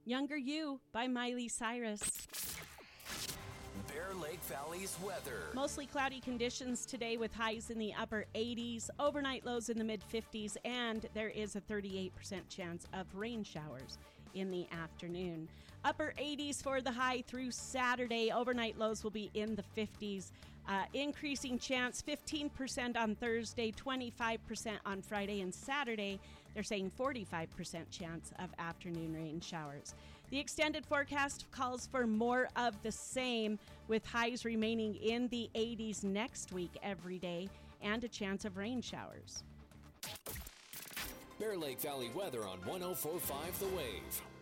Younger You by Miley Cyrus. Bear Lake Valley's weather. Mostly cloudy conditions today with highs in the upper 80s, overnight lows in the mid 50s, and there is a 38% chance of rain showers in the afternoon. Upper 80s for the high through Saturday. Overnight lows will be in the 50s. Increasing chance 15% on Thursday, 25% on Friday and Saturday. They're saying 45% chance of afternoon rain showers. The extended forecast calls for more of the same, with highs remaining in the 80s next week every day and a chance of rain showers. Bear Lake Valley weather on 104.5 The Wave.